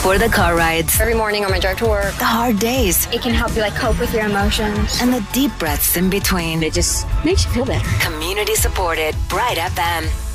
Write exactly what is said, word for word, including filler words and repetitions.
for the car rides, Every morning on my drive to work, the hard days, It can help you like cope with your emotions. and the deep breaths in between. It just makes you feel better. Community supported Bright F M.